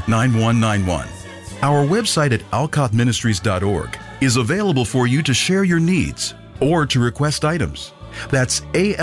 877-889-9191. Our website at alcottministries.org is available for you to share your needs or to request items. That's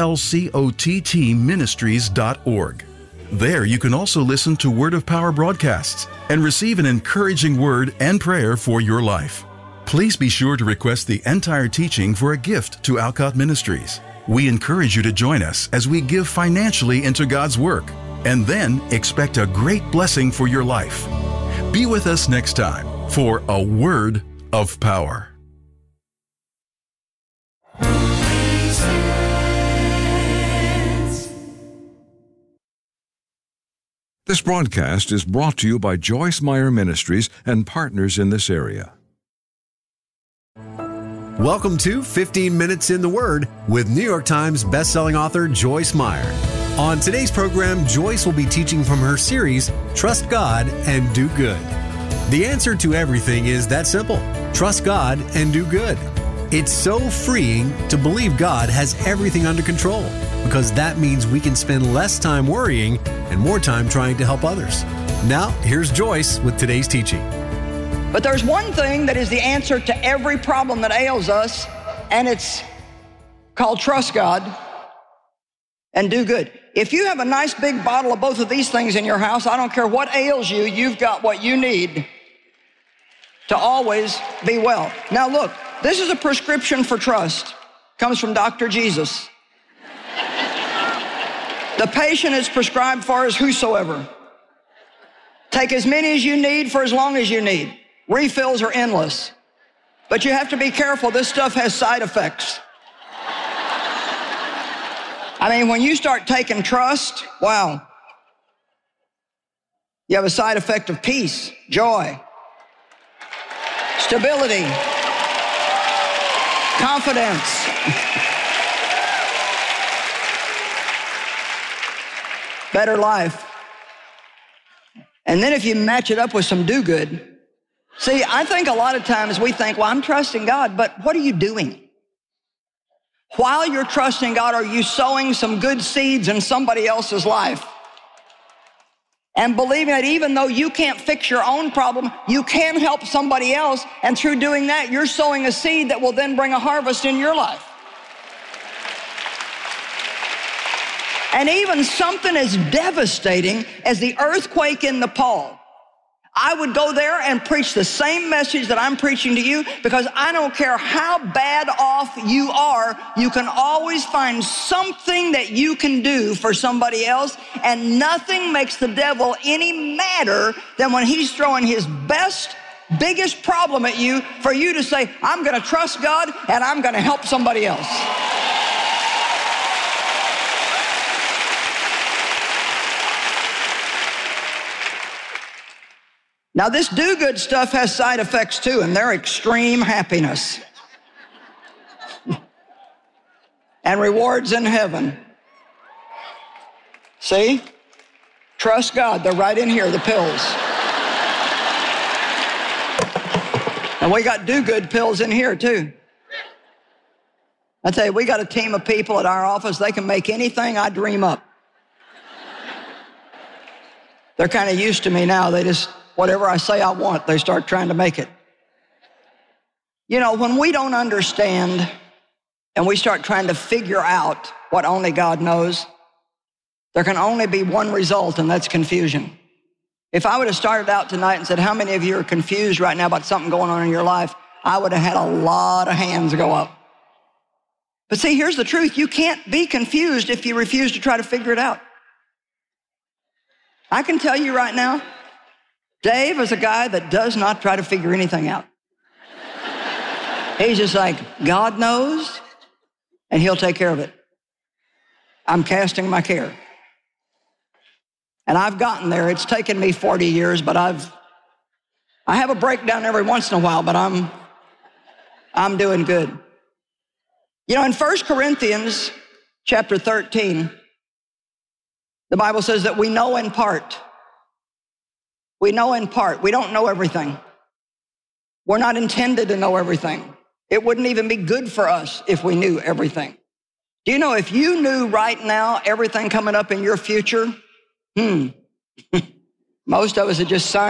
alcottministries.org. There you can also listen to Word of Power broadcasts and receive an encouraging word and prayer for your life. Please be sure to request the entire teaching for a gift to Alcott Ministries. We encourage you to join us as we give financially into God's work, and then expect a great blessing for your life. Be with us next time for A Word of Power. This broadcast is brought to you by Joyce Meyer Ministries and partners in this area. Welcome to 15 Minutes in the Word with New York Times bestselling author Joyce Meyer. On today's program, Joyce will be teaching from her series, Trust God and Do Good. The answer to everything is that simple. Trust God and do good. It's so freeing to believe God has everything under control, because that means we can spend less time worrying and more time trying to help others. Now, here's Joyce with today's teaching. But there's one thing that is the answer to every problem that ails us, and it's called trust God and do good. If you have a nice big bottle of both of these things in your house, I don't care what ails you, you've got what you need to always be well. Now look, this is a prescription for trust. Comes from Dr. Jesus. The patient is prescribed for is whosoever. Take as many as you need for as long as you need. Refills are endless. But you have to be careful. This stuff has side effects. I mean, when you start taking trust, wow. You have a side effect of peace, joy, stability, confidence. Better life. And then if you match it up with some do good, see, I think a lot of times we think, well, I'm trusting God, but what are you doing? While you're trusting God, are you sowing some good seeds in somebody else's life? And believing that even though you can't fix your own problem, you can help somebody else, and through doing that, you're sowing a seed that will then bring a harvest in your life. And even something as devastating as the earthquake in Nepal, I would go there and preach the same message that I'm preaching to you, because I don't care how bad off you are, you can always find something that you can do for somebody else, and nothing makes the devil any madder than when he's throwing his biggest problem at you for you to say, I'm going to trust God and I'm going to help somebody else. Now, this do-good stuff has side effects too, and they're extreme happiness and rewards in heaven. See? Trust God. They're right in here, the pills. And we got do-good pills in here too. I tell you, we got a team of people at our office, they can make anything I dream up. They're kind of used to me now. They just, whatever I say I want, they start trying to make it. You know, when we don't understand and we start trying to figure out what only God knows, there can only be one result, and that's confusion. If I would have started out tonight and said, how many of you are confused right now about something going on in your life, I would have had a lot of hands go up. But see, here's the truth. You can't be confused if you refuse to try to figure it out. I can tell you right now, Dave is a guy that does not try to figure anything out. He's just like, God knows, and he'll take care of it. I'm casting my care. And I've gotten there. It's taken me 40 years, but I have a breakdown every once in a while, but I'm doing good. You know, in 1 Corinthians chapter 13, the Bible says that we know in part. We know in part. We don't know everything. We're not intended to know everything. It wouldn't even be good for us if we knew everything. Do you know if you knew right now everything coming up in your future, most of us would just sign